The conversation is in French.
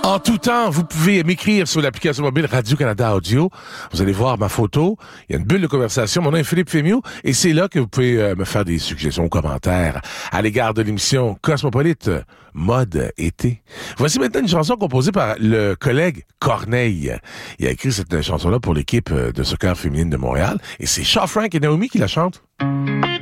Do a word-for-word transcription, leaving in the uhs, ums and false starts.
En tout temps, vous pouvez m'écrire sur l'application mobile Radio-Canada Audio. Vous allez voir ma photo. Il y a une bulle de conversation. Mon nom est Philippe Fémieux et c'est là que vous pouvez euh, me faire des suggestions, commentaires à l'égard de l'émission Cosmopolite Mode été. Voici maintenant une chanson composée par le collègue Corneille. Il a écrit cette chanson-là pour l'équipe de soccer féminine de Montréal et c'est Shaw Frank et Naomi qui la chantent.